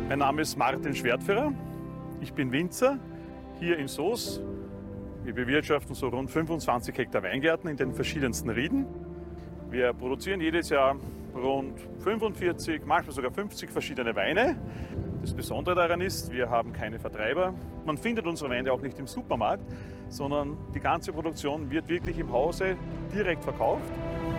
Mein Name ist Martin Schwertfehrer. Ich bin Winzer hier in Soos. Wir bewirtschaften so rund 25 Hektar Weingärten in den verschiedensten Rieden. Wir produzieren jedes Jahr rund 45, manchmal sogar 50 verschiedene Weine. Das Besondere daran ist, wir haben keine Vertreiber. Man findet unsere Weine auch nicht im Supermarkt, sondern die ganze Produktion wird wirklich im Hause direkt verkauft.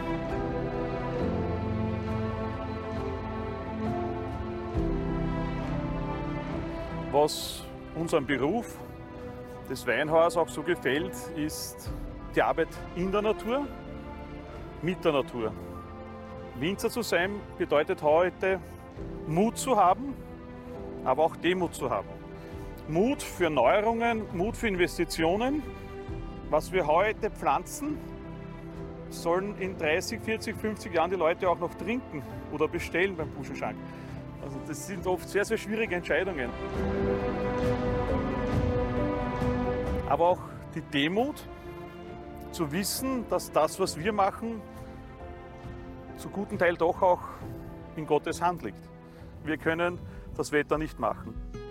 Was unserem Beruf des Weinhauers auch so gefällt, ist die Arbeit in der Natur, mit der Natur. Winzer zu sein bedeutet heute, Mut zu haben, aber auch Demut zu haben. Mut für Neuerungen, Mut für Investitionen. Was wir heute pflanzen, sollen in 30, 40, 50 Jahren die Leute auch noch trinken oder bestellen beim Buschenschank. Also das sind oft sehr, sehr schwierige Entscheidungen. Aber auch die Demut, zu wissen, dass das, was wir machen, zu guten Teil doch auch in Gottes Hand liegt. Wir können das Wetter nicht machen.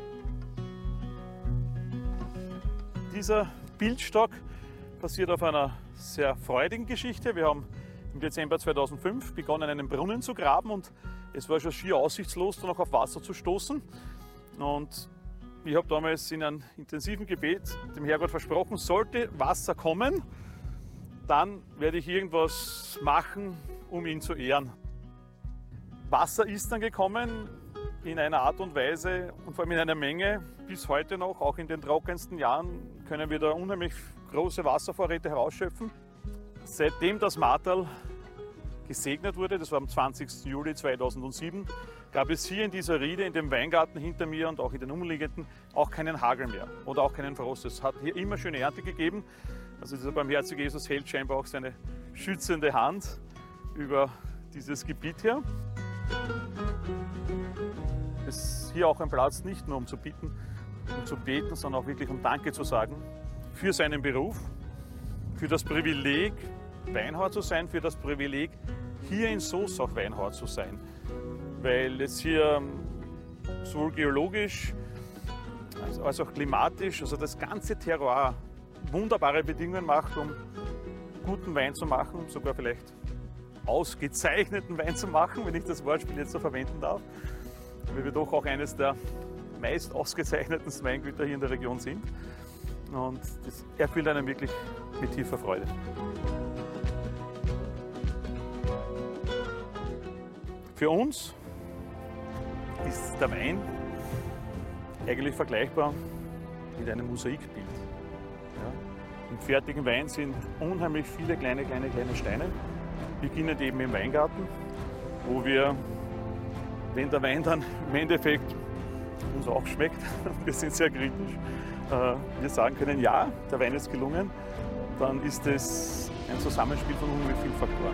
Dieser Bildstock basiert auf einer sehr freudigen Geschichte. Wir haben im Dezember 2005 begonnen, einen Brunnen zu graben und es war schon schier aussichtslos, da noch auf Wasser zu stoßen. Und ich habe damals in einem intensiven Gebet dem Herrgott versprochen, sollte Wasser kommen, dann werde ich irgendwas machen, um ihn zu ehren. Wasser ist dann gekommen in einer Art und Weise und vor allem in einer Menge, bis heute noch, auch in den trockensten Jahren, können wir da unheimlich große Wasservorräte herausschöpfen. Seitdem das Marterl gesegnet wurde, das war am 20. Juli 2007, gab es hier in dieser Riede, in dem Weingarten hinter mir und auch in den umliegenden, auch keinen Hagel mehr oder auch keinen Frost. Es hat hier immer schöne Ernte gegeben. Also dieser barmherzige Jesus hält scheinbar auch seine schützende Hand über dieses Gebiet hier. Es ist hier auch ein Platz, nicht nur um zu bitten und zu beten, sondern auch wirklich um Danke zu sagen für seinen Beruf, für das Privileg, Weinhauer zu sein, für das Privileg, hier in Soos auch Weinhauer zu sein. Weil es hier sowohl geologisch als auch klimatisch, also das ganze Terroir, wunderbare Bedingungen macht, um guten Wein zu machen, sogar vielleicht ausgezeichneten Wein zu machen, wenn ich das Wortspiel jetzt so verwenden darf, weil wir doch auch eines der meist ausgezeichneten Weingüter hier in der Region sind. Und das erfüllt einen wirklich mit tiefer Freude. Für uns ist der Wein eigentlich vergleichbar mit einem Mosaikbild. Ja? Im fertigen Wein sind unheimlich viele kleine Steine, beginnend eben im Weingarten, wo wir, wenn der Wein dann im Endeffekt uns auch schmeckt, wir sind sehr kritisch, wir sagen können, ja, der Wein ist gelungen, dann ist es ein Zusammenspiel von unheimlich vielen Faktoren.